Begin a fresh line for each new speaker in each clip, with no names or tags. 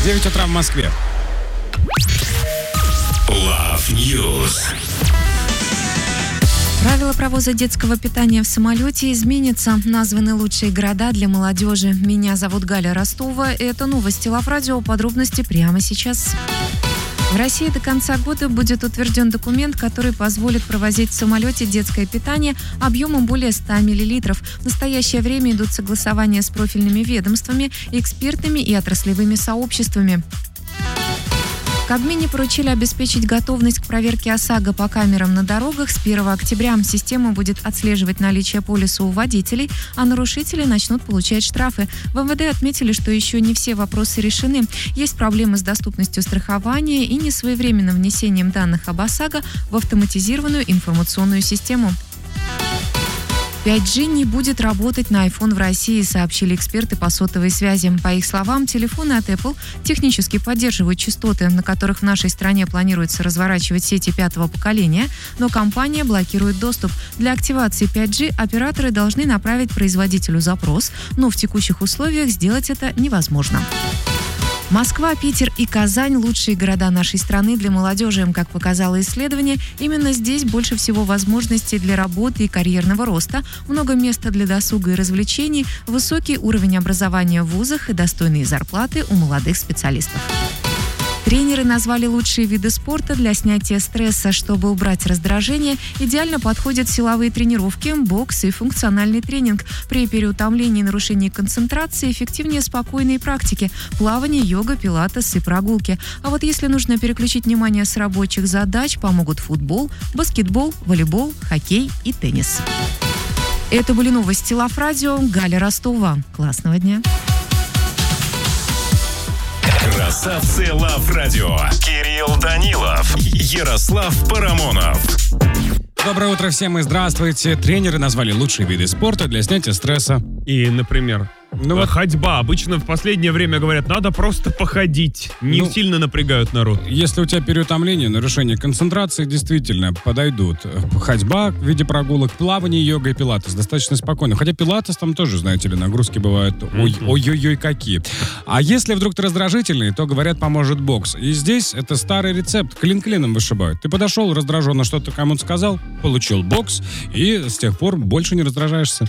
9 утра в Москве.
Love News.
Правила провоза детского питания в самолете изменятся. Названы лучшие города для молодежи. Меня зовут Галя Ростова. Это новости Love Radio. Подробности прямо сейчас. В России до конца года будет утвержден документ, который позволит провозить в самолете детское питание объемом более 100 мл. В настоящее время идут согласования с профильными ведомствами, экспертами и отраслевыми сообществами. В Кабмине поручили обеспечить готовность к проверке ОСАГО по камерам на дорогах с 1 октября. Система будет отслеживать наличие полиса у водителей, а нарушители начнут получать штрафы. В МВД отметили, что еще не все вопросы решены. Есть проблемы с доступностью страхования и несвоевременным внесением данных об ОСАГО в автоматизированную информационную систему. 5G не будет работать на iPhone в России, сообщили эксперты по сотовой связи. По их словам, телефоны от Apple технически поддерживают частоты, на которых в нашей стране планируется разворачивать сети 5-го поколения, но компания блокирует доступ. Для активации 5G операторы должны направить производителю запрос, но в текущих условиях сделать это невозможно. Москва, Питер и Казань – лучшие города нашей страны для молодежи. Как показало исследование, именно здесь больше всего возможностей для работы и карьерного роста, много места для досуга и развлечений, высокий уровень образования в вузах и достойные зарплаты у молодых специалистов. Тренеры назвали лучшие виды спорта для снятия стресса. Чтобы убрать раздражение, идеально подходят силовые тренировки, бокс и функциональный тренинг. При переутомлении и нарушении концентрации эффективнее спокойные практики – плавание, йога, пилатес и прогулки. А вот если нужно переключить внимание с рабочих задач, помогут футбол, баскетбол, волейбол, хоккей и теннис. Это были новости Love Radio. Галя Ростова. Классного дня.
Красавцы Love Radio. Кирилл Данилов, Ярослав Парамонов.
Доброе утро всем и здравствуйте. Тренеры назвали лучшие виды спорта для снятия стресса.
И, например, ходьба. Обычно в последнее время говорят, надо просто походить. Не сильно напрягают народ.
Если у тебя переутомление, нарушение концентрации, действительно подойдут. Ходьба в виде прогулок, плавание, йога и пилатес. Достаточно спокойно. Хотя пилатес там тоже, знаете ли, нагрузки бывают ой-ой-ой какие. А если вдруг ты раздражительный, то, говорят, поможет бокс. И здесь это старый рецепт. Клин клином вышибают. Ты подошел раздраженно, что-то кому-то сказал, получил бокс, и с тех пор больше не раздражаешься.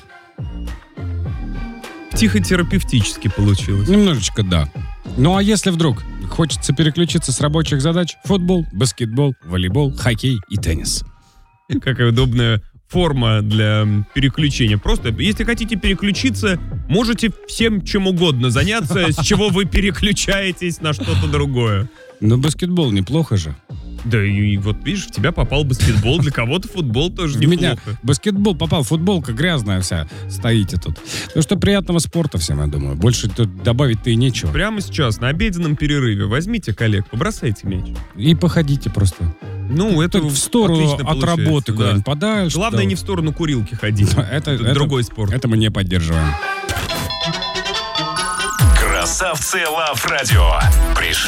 Психотерапевтически получилось.
Немножечко, да. Ну а если вдруг хочется переключиться с рабочих задач, футбол, баскетбол, волейбол, хоккей и теннис.
Какая удобная форма для переключения. Просто, если хотите переключиться, можете всем чем угодно заняться, с чего вы переключаетесь на что-то другое.
Но баскетбол неплохо же.
Да, и вот видишь, в тебя попал баскетбол, для кого-то футбол тоже неплохо.
В меня баскетбол попал, футболка грязная вся, стоите тут. Ну что, приятного спорта всем, я думаю. Больше тут добавить-то и нечего.
Прямо сейчас, на обеденном перерыве, возьмите коллег, побросайте мяч.
И походите просто.
Ну, это
в сторону от работы куда-нибудь подальше.
Главное, не в сторону курилки ходить. Это другой спорт.
Это мы не поддерживаем.
Красавцы Love Radio. Пришли